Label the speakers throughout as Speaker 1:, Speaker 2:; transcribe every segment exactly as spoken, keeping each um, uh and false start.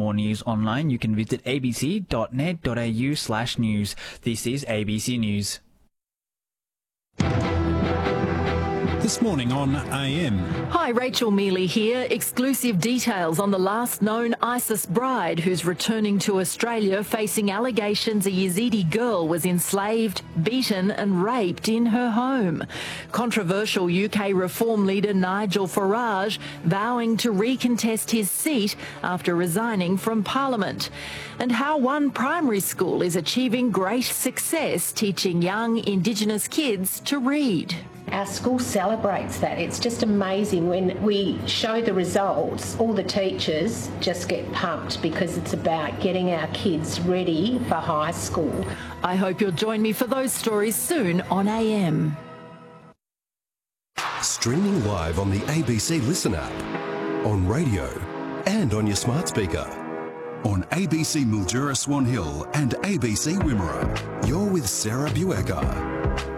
Speaker 1: more news online, you can visit abc.net.au slash news. This is A B C News.
Speaker 2: This morning on A M.
Speaker 3: Hi, Rachel Mealy here. Exclusive details on the last known ISIS bride who's returning to Australia facing allegations a Yazidi girl was enslaved, beaten and raped in her home. Controversial U K Reform leader Nigel Farage vowing to recontest his seat after resigning from Parliament. And how one primary school is achieving great success teaching young Indigenous kids to read.
Speaker 4: Our school celebrates that. It's just amazing when we show the results. All the teachers just get pumped because it's about getting our kids ready for high school.
Speaker 3: I hope you'll join me for those stories soon on A M.
Speaker 5: Streaming live on the A B C Listen app, on radio and on your smart speaker.
Speaker 2: On A B C Mildura Swan Hill and A B C Wimmera.
Speaker 5: You're with Sarah Buecker.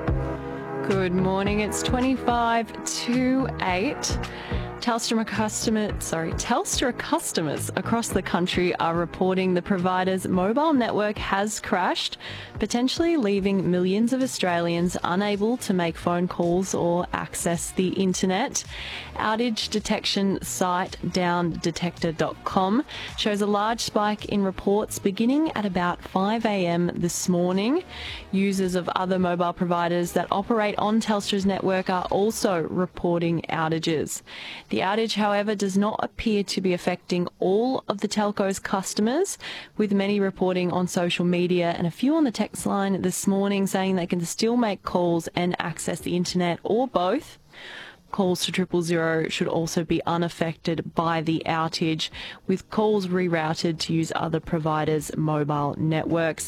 Speaker 6: Good morning. It's twenty-five to eight. Telstra customers, sorry, Telstra customers across the country are reporting the provider's mobile network has crashed, potentially leaving millions of Australians unable to make phone calls or access the internet. Outage detection site down detector dot com shows a large spike in reports beginning at about five a m this morning. Users of other mobile providers that operate on Telstra's network are also reporting outages. The outage, however, does not appear to be affecting all of the telco's customers, with many reporting on social media and a few on the text line this morning saying they can still make calls and access the internet or both. Calls to triple zero should also be unaffected by the outage, with calls rerouted to use other providers' mobile networks.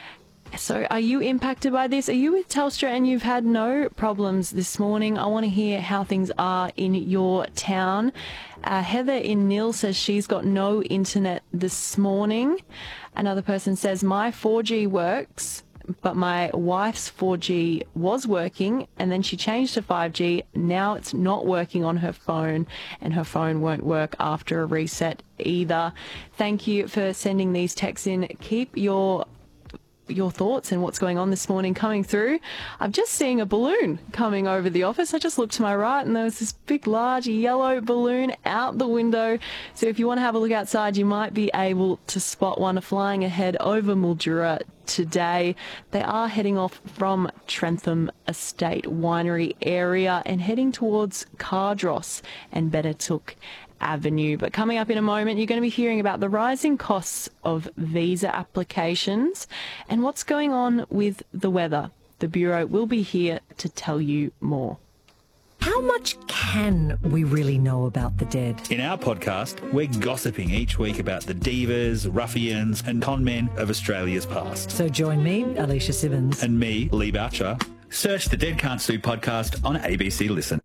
Speaker 6: So are you impacted by this? Are you with Telstra and you've had no problems this morning? I want to hear how things are in your town. Uh, Heather in Neil says she's got no internet this morning. Another person says, my four G works, but my wife's four G was working and then she changed to five G. Now it's not working on her phone and her phone won't work after a reset either. Thank you for sending these texts in. Keep your your thoughts and what's going on this morning coming through. I'm just seeing a balloon coming over the office. I just looked to my right and there was this big, large yellow balloon out the window. So if you want to have a look outside, you might be able to spot one flying ahead over Mildura today. They are heading off from Trentham Estate Winery area and heading towards Cardross and Benetook Avenue. But coming up in a moment, you're going to be hearing about the rising costs of visa applications and what's going on with the weather. The Bureau will be here to tell you more.
Speaker 7: How much can we really know about the dead?
Speaker 8: In our podcast, we're gossiping each week about the divas, ruffians and con men of Australia's past.
Speaker 7: So join me, Alicia Simmons.
Speaker 8: And me, Lee Boucher. Search the Dead Can't Sue podcast on A B C Listen.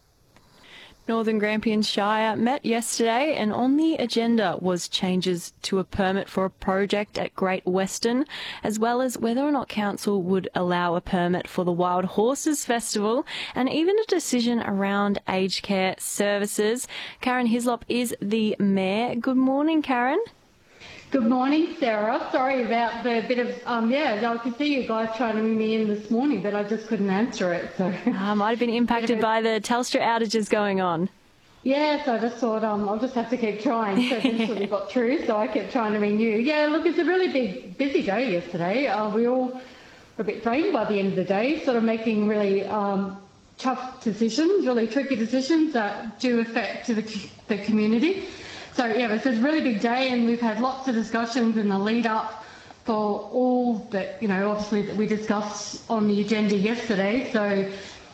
Speaker 6: Northern Grampians Shire met yesterday and on the agenda was changes to a permit for a project at Great Western, as well as whether or not council would allow a permit for the Wild Horses Festival and even a decision around aged care services. Karen Hislop is the mayor. Good morning, Karen.
Speaker 9: Good morning, Sarah. Sorry about the bit of, um, yeah, I could see you guys trying to ring me in this morning, but I just couldn't answer it. So
Speaker 6: I uh, might have been impacted by the Telstra outages going on.
Speaker 9: Yes, I just thought um, I'll just have to keep trying. So eventually got through, so I kept trying to ring you. Yeah, look, it's a really big, busy day yesterday. Uh, we all were a bit drained by the end of the day, sort of making really um, tough decisions, really tricky decisions that do affect the, the community. So yeah, it's a really big day and we've had lots of discussions in the lead up for all that, you know, obviously that we discussed on the agenda yesterday. So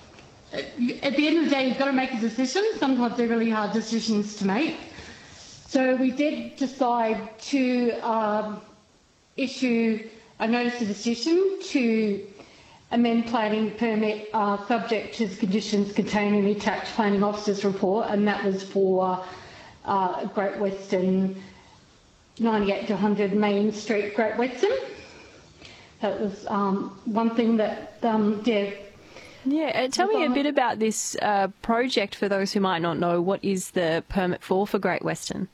Speaker 9: at the end of the day, you've got to make a decision. Sometimes they're really hard decisions to make. So we did decide to um, issue a notice of decision to amend planning permit uh, subject to the conditions contained in the attached planning officer's report, and that was for Uh, Great Western, ninety-eight to one hundred Main Street, Great Western. That was um, one thing that, um, yeah.
Speaker 6: Yeah, uh, tell me a bit about this uh, project for those who might not know. What is the permit for for Great Western?